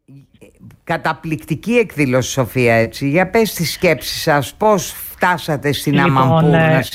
Καταπληκτική εκδήλωση, Σοφία, έτσι. Για πες τις σκέψεις σας, πώς φτάσατε στην Αμαμπούρ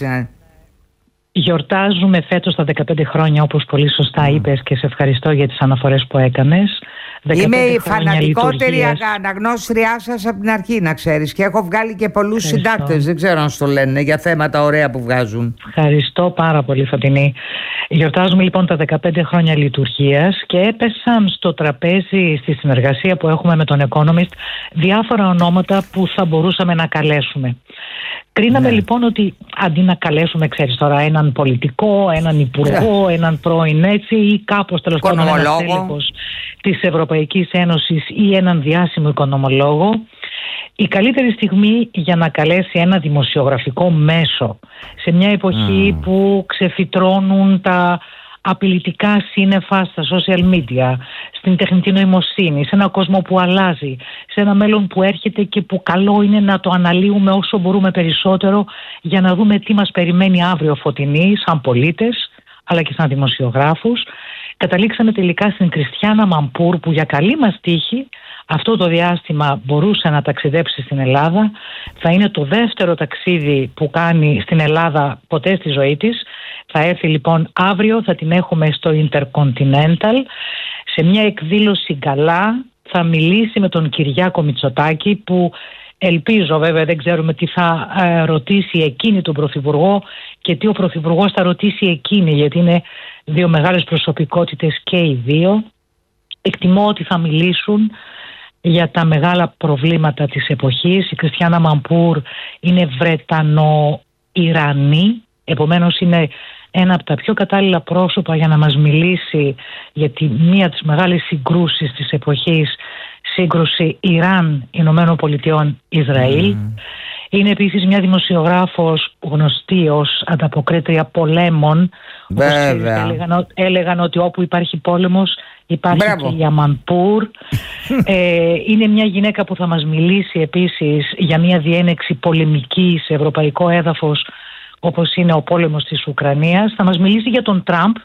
Γιορτάζουμε φέτος τα 15 χρόνια, όπως πολύ σωστά είπες, και σε ευχαριστώ για τις αναφορές που έκανες. Είμαι η φανατικότερη αναγνώστριά σας από την αρχή, να ξέρεις, και έχω βγάλει και πολλούς συντάκτες, δεν ξέρω αν στο λένε, για θέματα ωραία που βγάζουν. Ευχαριστώ πάρα πολύ, Φωτεινή. Γιορτάζουμε λοιπόν τα 15 χρόνια λειτουργίας και έπεσαν στο τραπέζι, στη συνεργασία που έχουμε με τον Economist, διάφορα ονόματα που θα μπορούσαμε να καλέσουμε. Κρίναμε λοιπόν ότι αντί να καλέσουμε, ξέρεις τώρα, έναν πολιτικό, έναν υπουργό, έναν πρώην έτσι, ή κάπως τέλος πάντων έναν τέλεχος της Ευρωπαϊκής Ένωσης ή έναν διάσημο οικονομολόγο, η καλύτερη στιγμή για να καλέσει ένα δημοσιογραφικό μέσο σε μια εποχή που ξεφυτρώνουν τα απειλητικά σύννεφα στα social media, στην τεχνητή νοημοσύνη, σε ένα κόσμο που αλλάζει, σε ένα μέλλον που έρχεται και που καλό είναι να το αναλύουμε όσο μπορούμε περισσότερο για να δούμε τι μας περιμένει αύριο, Φωτεινή, σαν πολίτες αλλά και σαν δημοσιογράφους. Καταλήξαμε τελικά στην Κριστιάνα Μαμπούρ, που για καλή μας τύχη αυτό το διάστημα μπορούσε να ταξιδέψει στην Ελλάδα. Θα είναι το δεύτερο ταξίδι που κάνει στην Ελλάδα ποτέ στη ζωή της. Θα έρθει λοιπόν αύριο, θα την έχουμε στο Intercontinental σε μια εκδήλωση γκαλά. Θα μιλήσει με τον Κυριάκο Μητσοτάκη, που ελπίζω, βέβαια δεν ξέρουμε τι θα ρωτήσει εκείνη τον Πρωθυπουργό και τι ο Πρωθυπουργός θα ρωτήσει εκείνη, γιατί είναι δύο μεγάλες προσωπικότητες και οι δύο. Εκτιμώ ότι θα μιλήσουν για τα μεγάλα προβλήματα της εποχής. Η Κριστιάνα Μαμπούρ είναι Βρετανο-Ιρανή, επομένως είναι ένα από τα πιο κατάλληλα πρόσωπα για να μας μιλήσει για μία από τις μεγάλες συγκρούσεις της εποχής, σύγκρουση Ιράν-Ηνωμένων Πολιτειών Ισραήλ. Είναι επίσης μια δημοσιογράφος γνωστή ως ανταποκρίτρια πολέμων. Έλεγαν ότι όπου υπάρχει πόλεμος υπάρχει και η Αμαμπούρ. Είναι μια γυναίκα που θα μας μιλήσει επίσης για μια διένεξη πολεμική σε ευρωπαϊκό έδαφος, όπως είναι ο πόλεμος της Ουκρανίας. Θα μας μιλήσει για τον Τραμπ.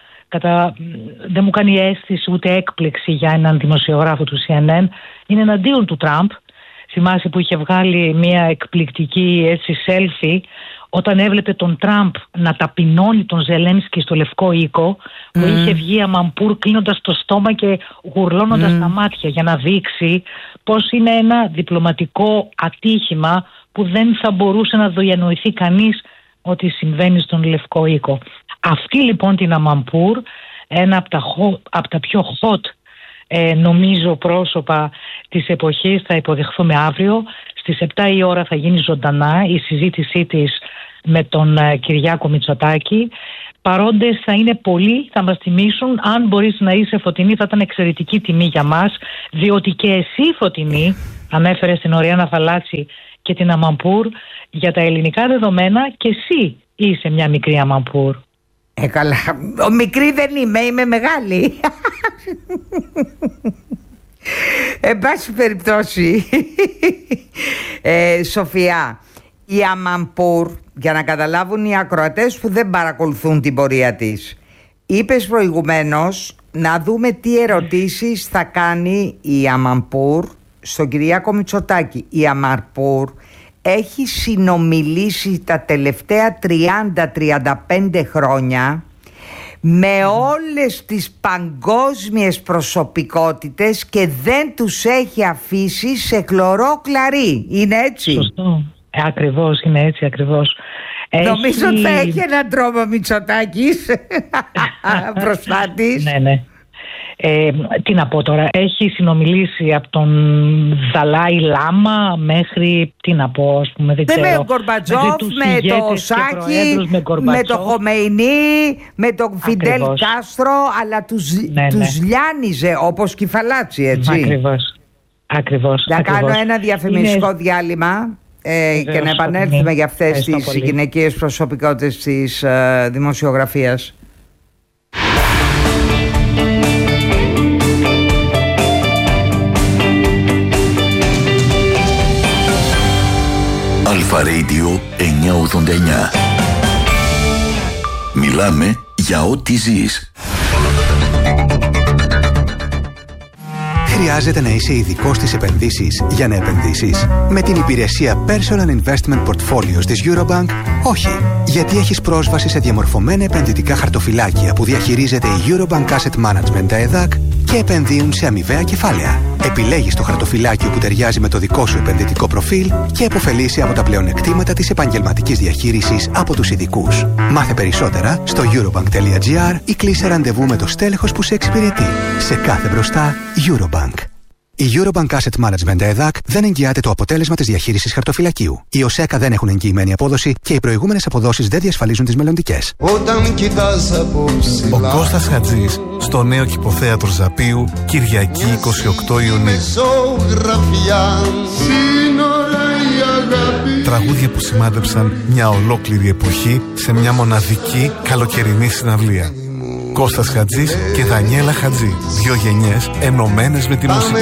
Δεν μου κάνει αίσθηση ούτε έκπληξη για έναν δημοσιογράφο του CNN. Είναι εναντίον του Τραμπ. Θυμάσαι που είχε βγάλει μια εκπληκτική έτσι selfie όταν έβλεπε τον Τραμπ να ταπεινώνει τον Ζελένσκι στο Λευκό Οίκο, που είχε βγει η Αμαμπούρ κλείνοντας το στόμα και γουρλώνοντας τα μάτια για να δείξει πως είναι ένα διπλωματικό ατύχημα που δεν θα μπορούσε να διανοηθεί κανείς ότι συμβαίνει στον Λευκό Οίκο. Αυτή λοιπόν την Αμαμπούρ, ένα από τα πιο hot νομίζω πρόσωπα της εποχής, θα υποδεχθούμε αύριο. Στις 7 η ώρα θα γίνει ζωντανά η συζήτησή της με τον Κυριάκο Μητσοτάκη. Παρόντες θα είναι πολλοί, θα μας τιμήσουν. Αν μπορείς να είσαι, Φωτεινή, θα ήταν εξαιρετική τιμή για μας, διότι και εσύ, Φωτεινή, ανέφερες την Οριάννα Φαλάτση και την Αμαμπούρ. Για τα ελληνικά δεδομένα και εσύ είσαι μια μικρή Αμαμπούρ. Καλά, μικρή δεν είμαι μεγάλη. Εν πάση περιπτώσει, Σοφία, η Αμαμπούρ, για να καταλάβουν οι ακροατές που δεν παρακολουθούν την πορεία της, είπες προηγουμένως να δούμε τι ερωτήσεις θα κάνει η Αμαμπούρ στον Κυριάκο Μητσοτάκη. Η Αμαμπούρ έχει συνομιλήσει τα τελευταία 30-35 χρόνια με όλες τις παγκόσμιες προσωπικότητες και δεν τους έχει αφήσει σε χλωρό κλαρί. Είναι έτσι? Σωστό. Ακριβώς, είναι έτσι ακριβώς. Νομίζω ότι θα έχει έναν τρόπο Μητσοτάκης μπροστά της. Ναι. Τι να πω τώρα, έχει συνομιλήσει από τον Δαλάι Λάμα μέχρι, τι να πω, ας πούμε, δεν ξέρω. Με τον Γκορμπατζόφ, με το Σάκη, με τον Χομεϊνί, με τον Φιντέλ Κάστρο, αλλά τους λιάνιζε όπως και η Φαλάτση, έτσι. Ακριβώς. Να κάνω ένα διαφημιστικό διάλειμμα και να επανέλθουμε για αυτές τις γυναικείες προσωπικότητες της δημοσιογραφίας. Αλφα Radio 989. Μιλάμε για ό,τι ζεις. Χρειάζεται να είσαι ειδικός στις επενδύσεις για να επενδύσεις? Με την υπηρεσία Personal Investment Portfolios της Eurobank, όχι. Γιατί έχεις πρόσβαση σε διαμορφωμένα επενδυτικά χαρτοφυλάκια που διαχειρίζεται η Eurobank Asset Management ΕΔΑΚ και επενδύουν σε αμοιβαία κεφάλαια. Επιλέγεις το χαρτοφυλάκιο που ταιριάζει με το δικό σου επενδυτικό προφίλ και επωφελείσαι από τα πλεονεκτήματα της επαγγελματικής διαχείρισης από τους ειδικούς. Μάθε περισσότερα στο eurobank.gr ή κλείσε ραντεβού με το στέλεχος που σε εξυπηρετεί. Σε κάθε μπροστά, Eurobank. Η Eurobank Asset Management ΕΔΑΚ δεν εγγυάται το αποτέλεσμα της διαχείρισης χαρτοφυλακίου. Οι ΟΣΕΚΑ δεν έχουν εγγυημένη απόδοση και οι προηγούμενες αποδόσεις δεν διασφαλίζουν τις μελλοντικές. Ο Κώστας Χατζής στο νέο Κηποθέατρο Ζαπίου, Κυριακή 28 Ιουνίου. Τραγούδια που σημάδεψαν μια ολόκληρη εποχή σε μια μοναδική καλοκαιρινή συναυλία. Κώστας Χατζής και Δανιέλα Χατζή. 2 γενιές ενωμένες με τη μουσική.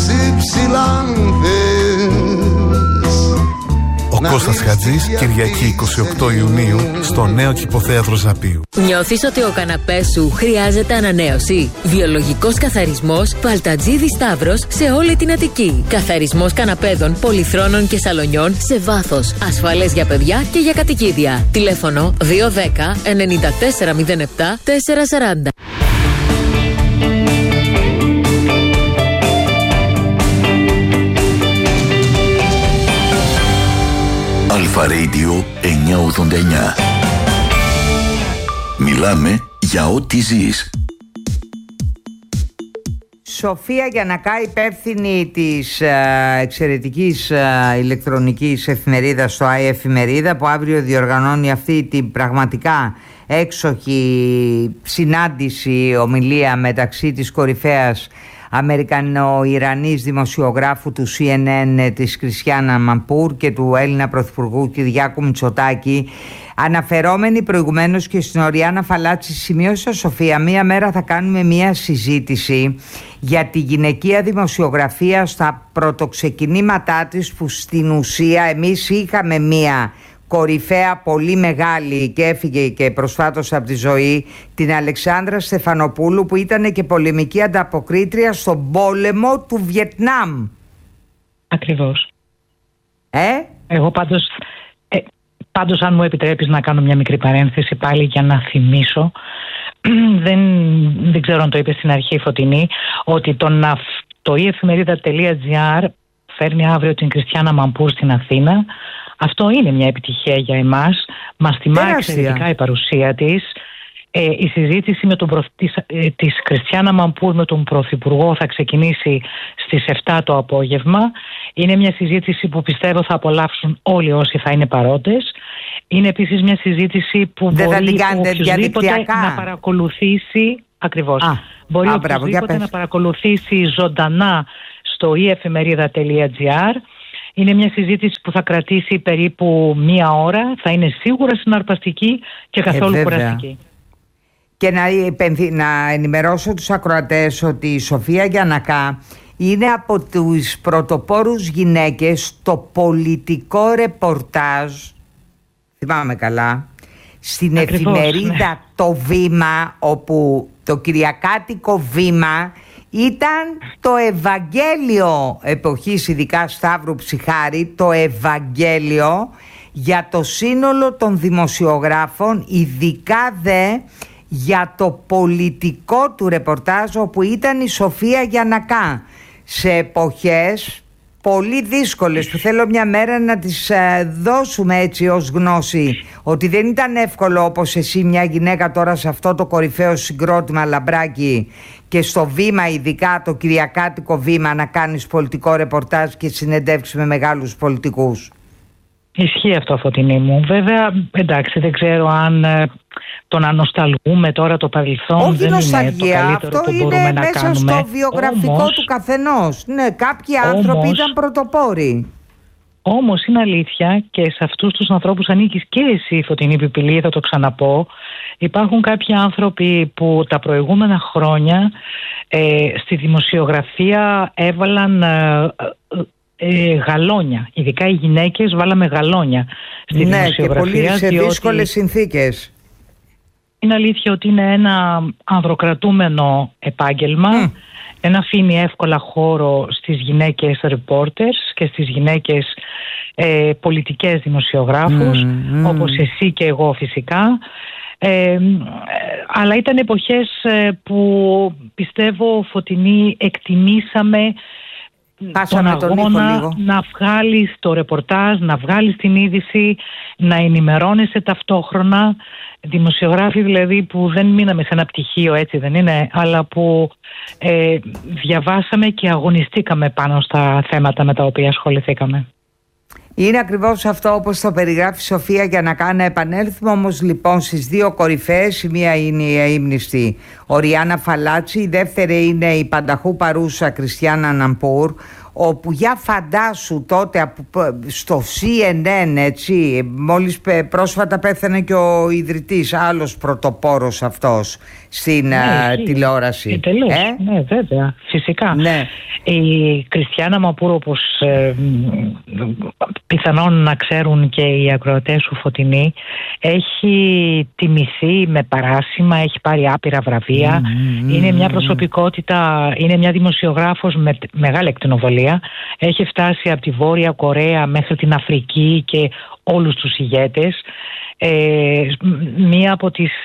Ο Κώστας Χατζής, Κυριακή 28 Ιουνίου, στο νέο Κηποθέατρο Ζαπίου. Νιώθεις ότι ο καναπές σου χρειάζεται ανανέωση? Βιολογικός καθαρισμός Παλτατζίδη Σταύρος σε όλη την Αττική. Καθαρισμός καναπέδων, πολυθρόνων και σαλονιών σε βάθος. Ασφαλές για παιδιά και για κατοικίδια. Τηλέφωνο 210 9407 440. Αλφα Radio 989. Μιλάμε για ό,τι ζεις. Σοφία Γιαννακά, υπεύθυνη της εξαιρετικής ηλεκτρονικής εφημερίδας στο ΆΗ Εφημερίδα, που αύριο διοργανώνει αυτή την πραγματικά έξοχη συνάντηση, ομιλία μεταξύ της κορυφαίας Αμερικανο-Ιρανής δημοσιογράφου του CNN της Κριστιάνα Μαμπούρ και του Έλληνα Πρωθυπουργού Κυριάκου Μητσοτάκη. Αναφερόμενοι προηγουμένως και στην Οριάννα Φαλάτση, σημείωσα, Σοφία, μία μέρα θα κάνουμε μία συζήτηση για τη γυναικεία δημοσιογραφία στα πρωτοξεκινήματά της, που στην ουσία εμείς είχαμε μία κορυφαία πολύ μεγάλη και έφυγε και προσφάτως από τη ζωή, την Αλεξάνδρα Στεφανοπούλου, που ήταν και πολεμική ανταποκρίτρια στον πόλεμο του Βιετνάμ. Ακριβώς. Εγώ πάντως αν μου επιτρέπεις να κάνω μια μικρή παρένθεση πάλι για να θυμίσω, δεν ξέρω αν το είπε στην αρχή, Φωτεινή, ότι το efemerida.gr φέρνει αύριο την Κριστιάνα Μαμπούρ στην Αθήνα. Αυτό είναι μια επιτυχία για εμάς. Μας τιμά εξαιρετικά η παρουσία της. Η συζήτηση της Κριστιάνα Μαμπούρ με τον Πρωθυπουργό θα ξεκινήσει στις 7 το απόγευμα. Είναι μια συζήτηση που πιστεύω θα απολαύσουν όλοι όσοι θα είναι παρόντες. Είναι επίσης μια συζήτηση που μπορεί οποιοσδήποτε να παρακολουθήσει. Ακριβώς. Μπορεί οποιοσδήποτε να παρακολουθήσει ζωντανά στο efemerida.gr. Είναι μια συζήτηση που θα κρατήσει περίπου 1 ώρα. Θα είναι σίγουρα συναρπαστική και καθόλου κουραστική. Και να ενημερώσω τους ακροατές ότι η Σοφία Γιαννακά είναι από τους πρωτοπόρους γυναίκες στο πολιτικό ρεπορτάζ, θυμάμαι καλά, στην εφημερίδα Το Βήμα, όπου το κυριακάτικο Βήμα ήταν το Ευαγγέλιο εποχής, ειδικά Σταύρου Ψυχάρη, το Ευαγγέλιο για το σύνολο των δημοσιογράφων, ειδικά δε για το πολιτικό του ρεπορτάζ, όπου ήταν η Σοφία Γιαννακά σε εποχές πολύ δύσκολες, που θέλω μια μέρα να τις δώσουμε έτσι ως γνώση, ότι δεν ήταν εύκολο, όπως εσύ, μια γυναίκα τώρα σε αυτό το κορυφαίο συγκρότημα Λαμπράκι και στο Βήμα, ειδικά το κυριακάτικο Βήμα, να κάνεις πολιτικό ρεπορτάζ και συνεντεύξεις με μεγάλους πολιτικούς. Ισχύει αυτό, Φωτεινή μου. Βέβαια, εντάξει, δεν ξέρω αν το να νοσταλγούμε τώρα το παρελθόν. Όχι δεν νοσταλγία, είναι το καλύτερο αυτό που μπορούμε είναι να μέσα κάνουμε. στο βιογραφικό του καθενός. Ναι, κάποιοι άνθρωποι ήταν πρωτοπόροι. Όμως είναι αλήθεια, και σε αυτούς τους ανθρώπους ανήκεις και εσύ, Φωτεινή Πιπηλή, θα το ξαναπώ. Υπάρχουν κάποιοι άνθρωποι που τα προηγούμενα χρόνια στη δημοσιογραφία έβαλαν γαλόνια. Ειδικά οι γυναίκες βάλαμε γαλόνια στη δημοσιογραφία. Ναι, και πολύ σε δύσκολες συνθήκες. Είναι αλήθεια ότι είναι ένα ανδροκρατούμενο επάγγελμα. Δεν αφήνει εύκολα χώρο στις γυναίκες reporters και στις γυναίκες πολιτικές δημοσιογράφους, όπως εσύ και εγώ φυσικά. Αλλά ήταν εποχές που πιστεύω, Φωτεινή, εκτιμήσαμε τον αγώνα να βγάλεις το ρεπορτάζ, να βγάλεις την είδηση, να ενημερώνεσαι ταυτόχρονα. Δημοσιογράφοι δηλαδή που δεν μείναμε σε ένα πτυχίο, έτσι δεν είναι, αλλά που διαβάσαμε και αγωνιστήκαμε πάνω στα θέματα με τα οποία ασχοληθήκαμε. Είναι ακριβώς αυτό όπως το περιγράφει η Σοφία, για να επανέλθουμε όμως λοιπόν στις δύο κορυφαίες. Η μία είναι η αείμνηστη Οριάννα Φαλάτσι, η δεύτερη είναι η πανταχού παρούσα Κριστιάνα Ναμπούρ, όπου για φαντάσου τότε στο CNN, έτσι, μόλις πρόσφατα πέθανε και ο ιδρυτής, άλλος πρωτοπόρος αυτός στην τηλεόραση. Ναι, βέβαια, φυσικά. Ναι. Η Κριστιάνα Ναμπούρ, όπως πιθανόν να ξέρουν και οι ακροατές σου, Φωτεινή, έχει τιμηθεί με παράσημα, έχει πάρει άπειρα βραβεία. Είναι μια προσωπικότητα, είναι μια δημοσιογράφος με μεγάλη ακτινοβολία. Έχει φτάσει από τη Βόρεια Κορέα μέχρι την Αφρική και όλους τους ηγέτες. Μία από τις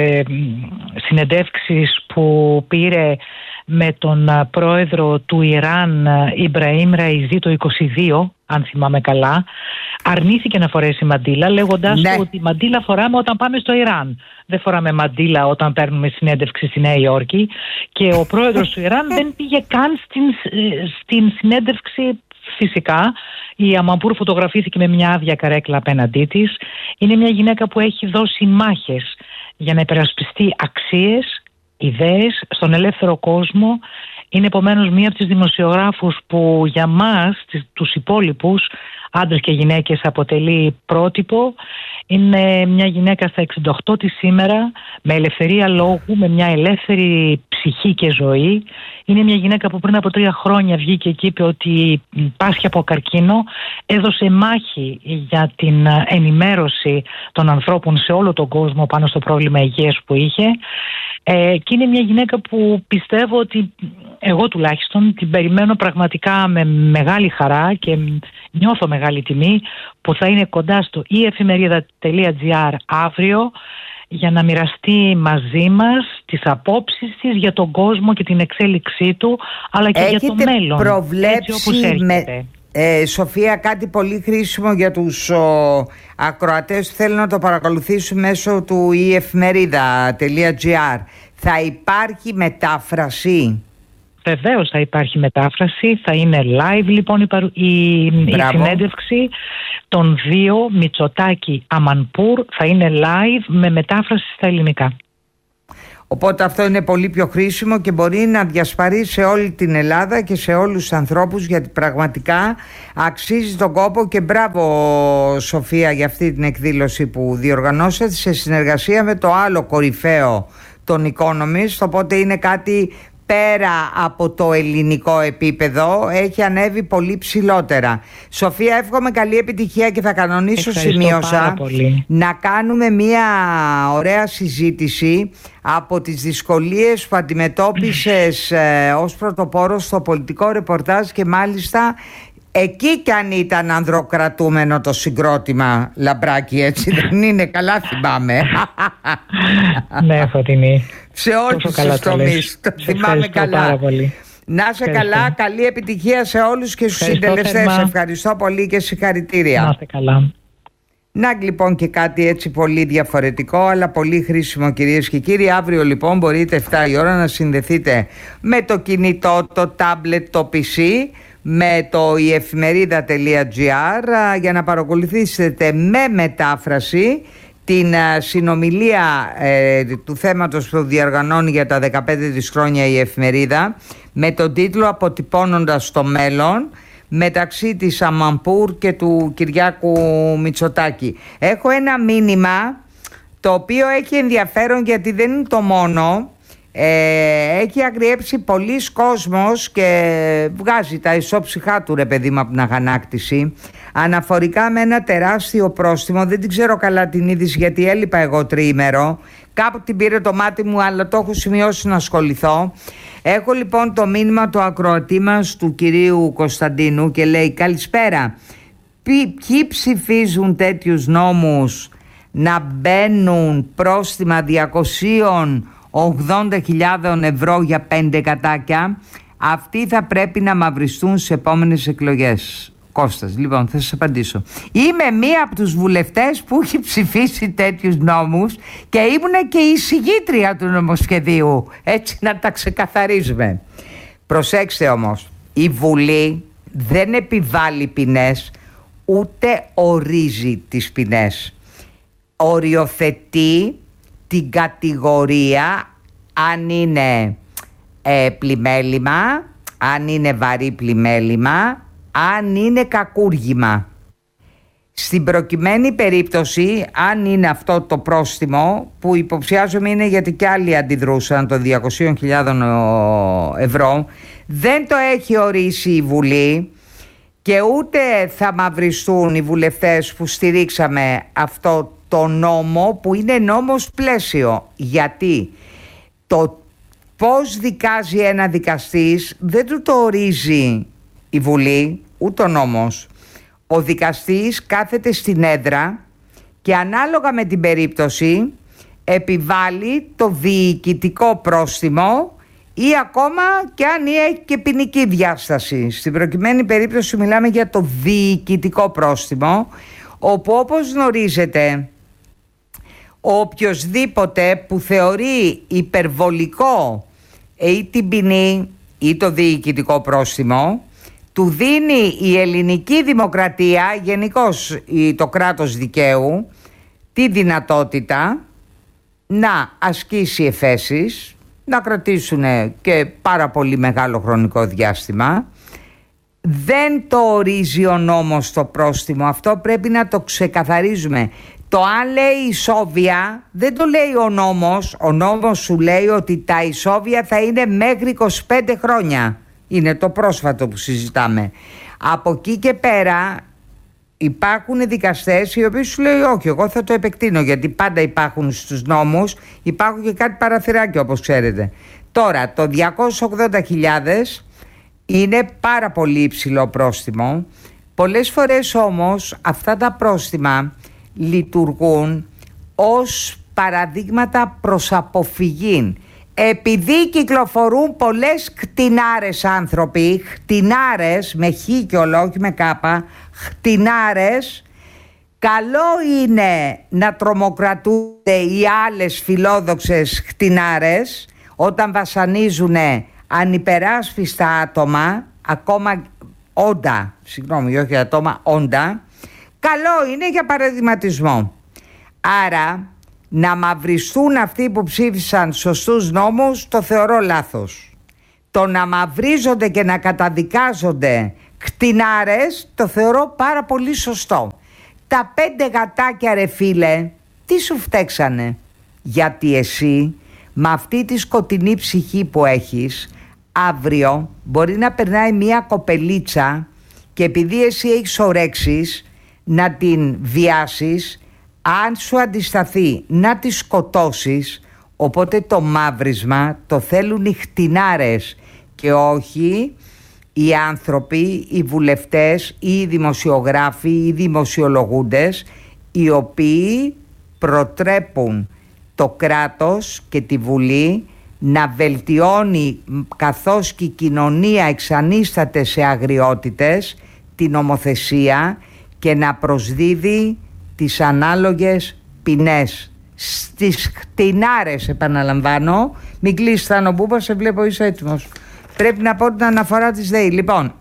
συνεντεύξεις που πήρε με τον πρόεδρο του Ιράν, Ιμπραήμ Ραΐζι, το 22, αν θυμάμαι καλά, αρνήθηκε να φορέσει μαντίλα, λέγοντας ότι μαντίλα φοράμε όταν πάμε στο Ιράν. Δεν φοράμε μαντίλα όταν παίρνουμε συνέντευξη στη Νέα Υόρκη. Και ο πρόεδρος του Ιράν δεν πήγε καν στην συνέντευξη. Φυσικά η Αμαμπούρ φωτογραφήθηκε με μια άδεια καρέκλα απέναντί της. Είναι μια γυναίκα που έχει δώσει μάχες για να υπερασπιστεί αξίες, ιδέες στον ελεύθερο κόσμο. Είναι επομένως μία από τις δημοσιογράφους που για μας, τους υπόλοιπους άντρες και γυναίκες, αποτελεί πρότυπο. Είναι μια γυναίκα στα 68 της σήμερα, με ελευθερία λόγου, με μια ελεύθερη ψυχή και ζωή. Είναι μια γυναίκα που πριν από 3 χρόνια βγήκε και είπε ότι πάσχει από καρκίνο. Έδωσε μάχη για την ενημέρωση των ανθρώπων σε όλο τον κόσμο πάνω στο πρόβλημα υγείας που είχε. Και είναι μια γυναίκα που πιστεύω ότι, εγώ τουλάχιστον, την περιμένω πραγματικά με μεγάλη χαρά και νιώθω μεγάλη τιμή που θα είναι κοντά στο efemerida.gr αύριο για να μοιραστεί μαζί μας τις απόψεις της για τον κόσμο και την εξέλιξή του, αλλά και για το μέλλον. Έχετε προβλέψει Σοφία, κάτι πολύ χρήσιμο για τους ακροατές που θέλουν να το παρακολουθήσουν μέσω του efemerida.gr? Θα υπάρχει μετάφραση? Βεβαίως θα υπάρχει μετάφραση. Θα είναι live λοιπόν η συνέντευξη των δύο, Μητσοτάκη Αμανπούρ, θα είναι live με μετάφραση στα ελληνικά. Οπότε αυτό είναι πολύ πιο χρήσιμο και μπορεί να διασπαρεί σε όλη την Ελλάδα και σε όλους τους ανθρώπους, γιατί πραγματικά αξίζει τον κόπο. Και μπράβο, Σοφία, για αυτή την εκδήλωση που διοργανώσατε σε συνεργασία με το άλλο κορυφαίο, τον Economist. Οπότε είναι κάτι πέρα από το ελληνικό επίπεδο, έχει ανέβει πολύ ψηλότερα. Σοφία, εύχομαι καλή επιτυχία και θα κανονίσω, σημείωσα, να κάνουμε μια ωραία συζήτηση από τις δυσκολίες που αντιμετώπισες ως πρωτοπόρος στο πολιτικό ρεπορτάζ, και μάλιστα εκεί κι αν ήταν ανδροκρατούμενο το συγκρότημα, Λαμπράκη, έτσι δεν είναι? Καλά θυμάμαι. Ναι, Φωτεινή. Σε όλους τους τομείς. Το θυμάμαι καλά. Να είσαι καλά, καλή επιτυχία σε όλους και στους συντελεστές. Ευχαριστώ πολύ και συγχαρητήρια. Να είστε καλά. Να λοιπόν και κάτι έτσι πολύ διαφορετικό αλλά πολύ χρήσιμο, κυρίες και κύριοι. Αύριο λοιπόν μπορείτε 7 η ώρα να συνδεθείτε με το κινητό, το tablet, το PC, με το efemerida.gr για να παρακολουθήσετε με μετάφραση την συνομιλία του θέματος που διοργανώνει για τα 15 της χρόνια η Εφημερίδα, με τον τίτλο «Αποτυπώνοντας το μέλλον», μεταξύ της Αμαμπούρ και του Κυριάκου Μητσοτάκη. Έχω ένα μήνυμα το οποίο έχει ενδιαφέρον, γιατί δεν είναι το μόνο. Έχει αγριέψει πολλής κόσμος και βγάζει τα ισόψυχά του, ρε παιδί μου, από την αγανάκτηση, αναφορικά με ένα τεράστιο πρόστιμο. Δεν την ξέρω καλά την είδηση, γιατί έλειπα εγώ τριήμερο. Κάπου την πήρε το μάτι μου, αλλά το έχω σημειώσει να ασχοληθώ. Έχω λοιπόν το μήνυμα του ακροατή μας, του κυρίου Κωνσταντίνου, και λέει: καλησπέρα. Ποιοι ψηφίζουν τέτοιους νόμους να μπαίνουν πρόστιμα 280.000 ευρώ για 5 κατάκια? Αυτοί θα πρέπει να μαυριστούν σε επόμενες εκλογές. Κώστας, λοιπόν, θα σας απαντήσω. Είμαι μία από τους βουλευτές που έχει ψηφίσει τέτοιους νόμους και ήμουν και η εισηγήτρια του νομοσχεδίου. Έτσι να τα ξεκαθαρίζουμε. Προσέξτε όμως, η Βουλή δεν επιβάλλει ποινές, ούτε ορίζει τις ποινές. Οριοθετεί την κατηγορία, αν είναι πλημέλημα, αν είναι βαρύ πλημέλημα, αν είναι κακούργημα. Στην προκειμένη περίπτωση, αν είναι αυτό το πρόστιμο, που υποψιάζομαι είναι γιατί και άλλοι αντιδρούσαν, το 200.000 ευρώ, δεν το έχει ορίσει η Βουλή και ούτε θα μαυριστούν οι βουλευτές που στηρίξαμε αυτό το νόμο, που είναι νόμος πλαίσιο. Γιατί το πώς δικάζει ένα δικαστής δεν του το ορίζει η Βουλή, ούτε ο νόμος. Ο δικαστής κάθεται στην έδρα και ανάλογα με την περίπτωση επιβάλλει το διοικητικό πρόστιμο ή ακόμα και αν έχει και ποινική διάσταση. Στην προκειμένη περίπτωση μιλάμε για το διοικητικό πρόστιμο, όπου όπως γνωρίζετε, οποιοσδήποτε που θεωρεί υπερβολικό ή την ποινή ή το διοικητικό πρόστιμο, του δίνει η ελληνική δημοκρατία, γενικώς το κράτος δικαίου, τη δυνατότητα να ασκήσει εφέσεις, να κρατήσουν και πάρα πολύ μεγάλο χρονικό διάστημα. Δεν το ορίζει ο νόμος το πρόστιμο, αυτό πρέπει να το ξεκαθαρίζουμε. Το αν λέει ισόβια δεν το λέει ο νόμος. Ο νόμος σου λέει ότι τα ισόβια θα είναι μέχρι 25 χρόνια. Είναι το πρόσφατο που συζητάμε. Από εκεί και πέρα υπάρχουν δικαστές οι οποίοι σου λέει όχι, εγώ θα το επεκτείνω, γιατί πάντα υπάρχουν στους νόμους, υπάρχουν και κάτι παραθυράκια όπως ξέρετε. Τώρα το 280.000 είναι πάρα πολύ υψηλό πρόστιμο. Πολλές φορές όμως αυτά τα πρόστιμα λειτουργούν ως παραδείγματα προς αποφυγή. Επειδή κυκλοφορούν πολλές κτηνάρες άνθρωποι, κτηνάρες με χ και όχι με κάπα, κτηνάρες, καλό είναι να τρομοκρατούνται οι άλλες φιλόδοξες κτηνάρες όταν βασανίζουν ανυπεράσπιστα άτομα, ακόμα όντα, συγγνώμη, όχι άτομα, όντα. Καλό είναι για παραδειγματισμό. Άρα να μαυριστούν αυτοί που ψήφισαν σωστούς νόμους το θεωρώ λάθος. Το να μαυρίζονται και να καταδικάζονται κτηνάρες το θεωρώ πάρα πολύ σωστό. Τα 5 γατάκια ρε φίλε, τι σου φταίξανε? Γιατί εσύ με αυτή τη σκοτεινή ψυχή που έχεις, αύριο μπορεί να περνάει μια κοπελίτσα και επειδή εσύ έχεις ορέξεις να την βιάσεις, αν σου αντισταθεί να τη σκοτώσεις. Οπότε το μαύρισμα το θέλουν οι κτηνάρες και όχι οι άνθρωποι, οι βουλευτές ή οι δημοσιογράφοι ή οι δημοσιολογούντες, οι οποίοι προτρέπουν το κράτος και τη Βουλή να βελτιώνει, καθώς και η κοινωνία εξανίσταται σε αγριότητες, την νομοθεσία και να προσδίδει τις ανάλογες ποινές στις κτηνάρες, επαναλαμβάνω. Μην κλείσεις, Θάνο Μπούμπα, σε βλέπω είσαι έτοιμος. Πρέπει να πω την αναφορά της ΔΕΗ. Λοιπόν,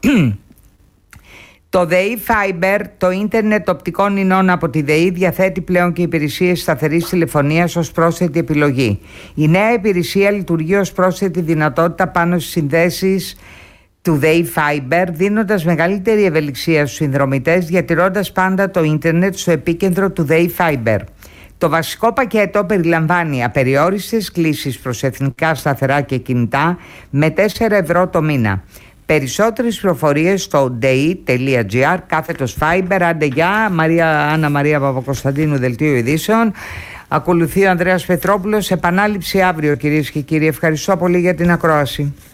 το ΔΕΗ Fiber, το ίντερνετ οπτικών ινών από τη ΔΕΗ, διαθέτει πλέον και υπηρεσίες σταθερής τηλεφωνίας ως πρόσθετη επιλογή. Η νέα υπηρεσία λειτουργεί ως πρόσθετη δυνατότητα πάνω στις συνδέσεις του ΔΕΗ Fiber, δίνοντας μεγαλύτερη ευελιξία στους συνδρομητές, διατηρώντας πάντα το ίντερνετ στο επίκεντρο του ΔΕΗ Fiber. Το βασικό πακέτο περιλαμβάνει απεριόριστες κλήσεις προς εθνικά σταθερά και κινητά με 4 ευρώ το μήνα. Περισσότερες πληροφορίες στο dei.gr /Fiber. Άντε γεια, Άννα Μαρία Παπακοσταντίνου, Δελτίο Ειδήσεων. Ακολουθεί ο Ανδρέας Πετρόπουλος. Επανάληψη αύριο, κυρίες και κύριοι. Ευχαριστώ πολύ για την ακρόαση.